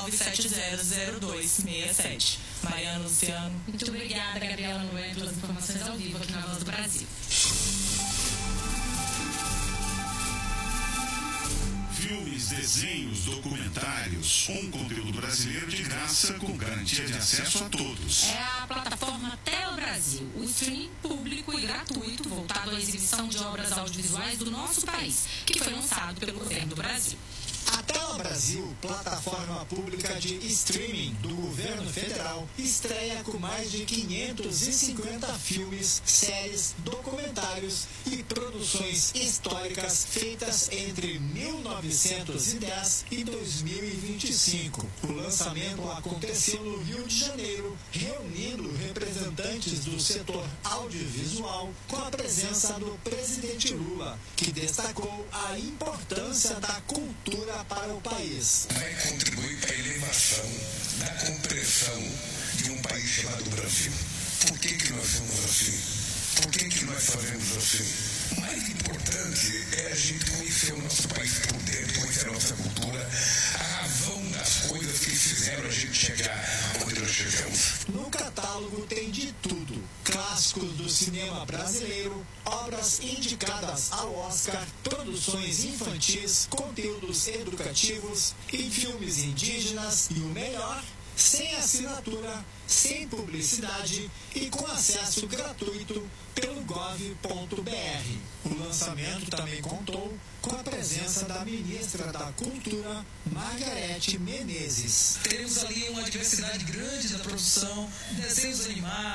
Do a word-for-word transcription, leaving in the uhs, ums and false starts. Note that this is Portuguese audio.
nove sete zero zero dois seis sete. Mariana, Luciano. Muito obrigada, Gabriela Noé, pelas informações ao vivo aqui na Voz do Brasil. Filmes, desenhos, documentários, um conteúdo brasileiro de graça com garantia de acesso a todos. É a plataforma Telo Brasil, o streaming público e gratuito voltado à exibição de obras audiovisuais do nosso país, que foi lançado pelo governo do Brasil. A Tela Brasil, plataforma pública de streaming do governo federal, estreia com mais de quinhentos e cinquenta filmes, séries, documentários e produções históricas feitas entre mil novecentos e dez e dois mil e vinte e cinco. O lançamento aconteceu no Rio de Janeiro, reunindo representantes do setor audiovisual com a presença do presidente Lula, que destacou a importância da cultura para o país. Vai contribuir para a elevação da compreensão de um país chamado Brasil. Por que que nós somos assim? Por que que nós fazemos assim? O mais importante é a gente conhecer o nosso país por dentro, conhecer a nossa cultura, a razão das coisas que fizeram a gente chegar onde nós chegamos. No catálogo tem de tudo. Clássicos do cinema brasileiro, obras indicadas ao Oscar, produções infantis, conteúdos educativos e filmes indígenas e o melhor, sem assinatura, sem publicidade e com acesso gratuito pelo gov ponto br. O lançamento também contou com a presença da ministra da Cultura, Margarete Menezes. Teremos ali uma diversidade grande da produção, desenhos animados,